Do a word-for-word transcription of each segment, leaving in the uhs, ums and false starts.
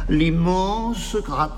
L'immense... gra-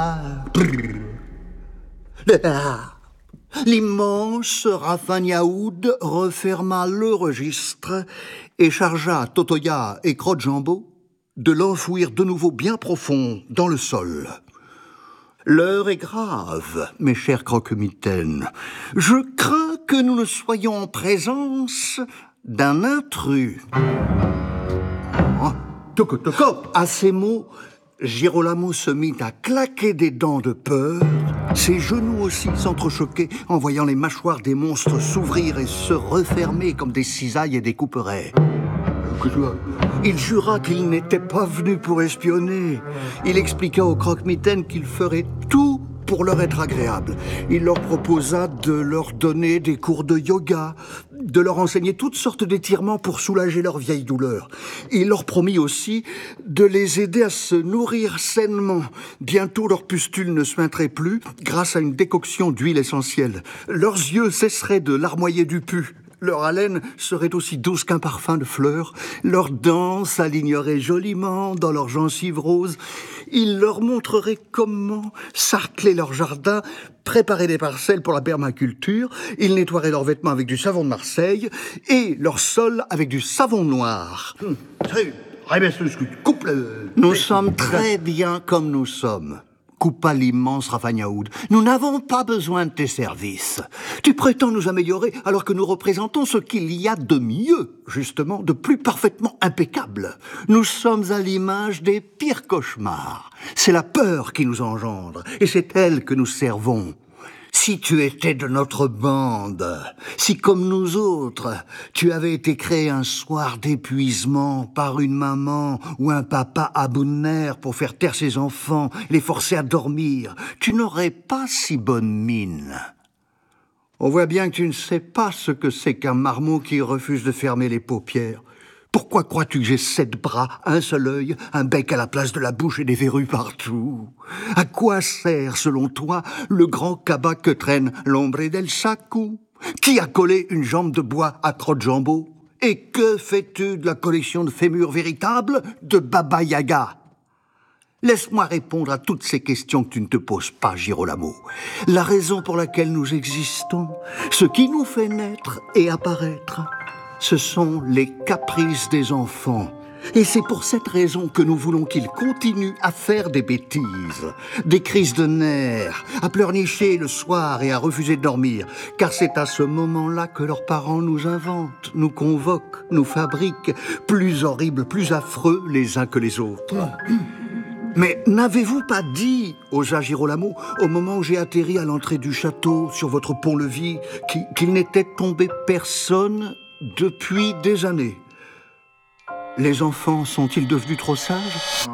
L'immense Rafagnaoud referma le registre et chargea Totoya et Crotte-Jambeau de l'enfouir de nouveau bien profond dans le sol. L'heure est grave, mes chers croque-mitaines. Je crains que nous ne soyons en présence d'un intrus. Oh, toco, toco. À ces mots, Girolamo se mit à claquer des dents de peur. Ses genoux aussi s'entrechoquaient en voyant les mâchoires des monstres s'ouvrir et se refermer comme des cisailles et des couperets. Il jura qu'il n'était pas venu pour espionner. Il expliqua aux croque-mitaines qu'il ferait tout pour leur être agréable. Il leur proposa de leur donner des cours de yoga, de leur enseigner toutes sortes d'étirements pour soulager leurs vieilles douleurs. Il leur promit aussi de les aider à se nourrir sainement. Bientôt, leurs pustules ne suinteraient plus grâce à une décoction d'huile essentielle. Leurs yeux cesseraient de larmoyer du pu. Leur haleine serait aussi douce qu'un parfum de fleurs. Leurs dents s'aligneraient joliment dans leurs gencives roses. Il leur montrerait comment sarcler leur jardin, préparer des parcelles pour la permaculture. Ils nettoieraient leurs vêtements avec du savon de Marseille et leur sol avec du savon noir. Nous sommes très bien comme nous sommes, coupa l'immense Rafagnaoud. Nous n'avons pas besoin de tes services. Tu prétends nous améliorer alors que nous représentons ce qu'il y a de mieux, justement, de plus parfaitement impeccable. Nous sommes à l'image des pires cauchemars. C'est la peur qui nous engendre, et c'est elle que nous servons. Si tu étais de notre bande, si comme nous autres, tu avais été créé un soir d'épuisement par une maman ou un papa à bout de nerfs pour faire taire ses enfants, les forcer à dormir, tu n'aurais pas si bonne mine. On voit bien que tu ne sais pas ce que c'est qu'un marmot qui refuse de fermer les paupières. Pourquoi crois-tu que j'ai sept bras, un seul œil, un bec à la place de la bouche et des verrues partout? À quoi sert, selon toi, le grand cabas que traîne l'ombre del saco? Qui a collé une jambe de bois à Crotte-Jambeau? Et que fais-tu de la collection de fémurs véritables de Baba Yaga? Laisse-moi répondre à toutes ces questions que tu ne te poses pas, Girolamo. La raison pour laquelle nous existons, ce qui nous fait naître et apparaître, ce sont les caprices des enfants. Et c'est pour cette raison que nous voulons qu'ils continuent à faire des bêtises, des crises de nerfs, à pleurnicher le soir et à refuser de dormir. Car c'est à ce moment-là que leurs parents nous inventent, nous convoquent, nous fabriquent, plus horribles, plus affreux les uns que les autres. Mais n'avez-vous pas dit, osa Girolamo, au moment où j'ai atterri à l'entrée du château, sur votre pont-levis, qu'il, qu'il n'était tombé personne depuis des années? Les enfants sont-ils devenus trop sages?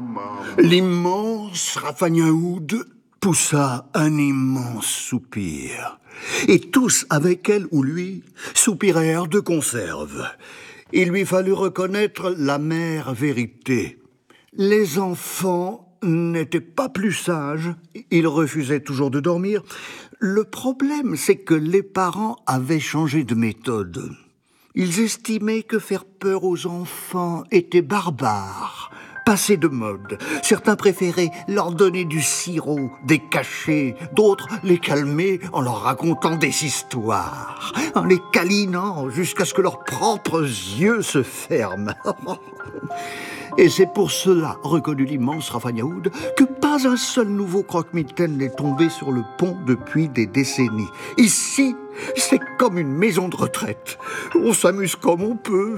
L'immense Rafagnaoud poussa un immense soupir. Et tous, avec elle ou lui, soupirèrent de conserve. Il lui fallut reconnaître l'amère vérité. Les enfants n'étaient pas plus sages, ils refusaient toujours de dormir. Le problème, c'est que les parents avaient changé de méthode. Ils estimaient que faire peur aux enfants était barbare, passé de mode. Certains préféraient leur donner du sirop, des cachets, d'autres les calmer en leur racontant des histoires, en les câlinant jusqu'à ce que leurs propres yeux se ferment. Et c'est pour cela, reconnut l'immense Rafagnaoud, que pas un seul nouveau croque-mitaine n'est tombé sur le pont depuis des décennies. Ici, c'est comme une maison de retraite. On s'amuse comme on peut.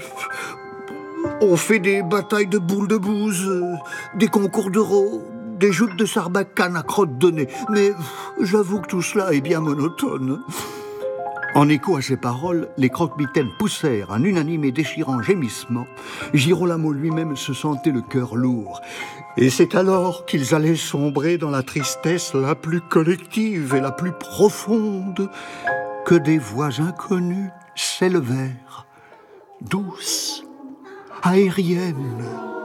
On fait des batailles de boules de bouse, des concours d'euros, des joutes de sarbacane à crotte de nez. Mais j'avoue que tout cela est bien monotone. En écho à ces paroles, les croque-mitaines poussèrent un unanime et déchirant gémissement. Girolamo lui-même se sentait le cœur lourd. Et c'est alors qu'ils allaient sombrer dans la tristesse la plus collective et la plus profonde que des voix inconnues s'élevèrent, douces, aériennes,